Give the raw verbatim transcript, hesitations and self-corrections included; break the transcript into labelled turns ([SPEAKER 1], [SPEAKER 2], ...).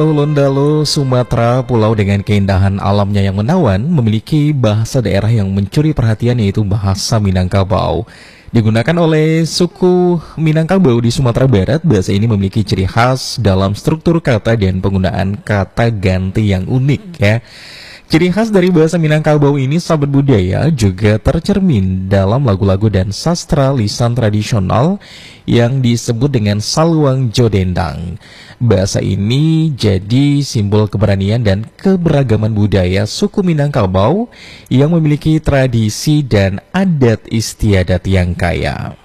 [SPEAKER 1] Londalo, Sumatera, pulau dengan keindahan alamnya yang menawan, memiliki bahasa daerah yang mencuri perhatian, yaitu bahasa Minangkabau. Digunakan oleh suku Minangkabau di Sumatera Barat, bahasa ini memiliki ciri khas dalam struktur kata dan penggunaan kata ganti yang unik ya. Ciri khas dari bahasa Minangkabau ini, sahabat budaya, juga tercermin dalam lagu-lagu dan sastra lisan tradisional yang disebut dengan Saluang Jodendang. Bahasa ini jadi simbol keberanian dan keberagaman budaya suku Minangkabau yang memiliki tradisi dan adat istiadat yang kaya.